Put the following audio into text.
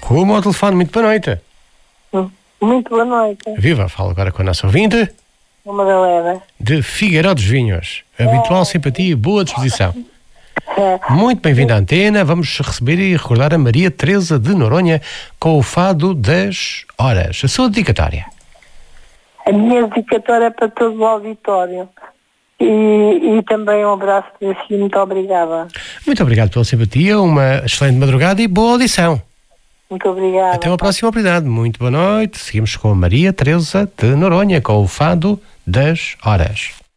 Rumo ao telefone, muito boa noite. Muito boa noite. Viva, falo agora com a nossa ouvinte Uma galera. de Figueiró dos Vinhos. Habitual simpatia e boa disposição. Muito bem-vinda à antena. Vamos receber e recordar a Maria Teresa de Noronha com o Fado das Horas. A sua dedicatória. A minha dedicatória é para todo o auditório. E também um abraço para si. Muito obrigada. Muito obrigado pela simpatia, uma excelente madrugada e boa audição. Muito obrigada. Até uma próxima oportunidade. Muito boa noite. Seguimos com a Maria Teresa de Noronha com o Fado das Horas.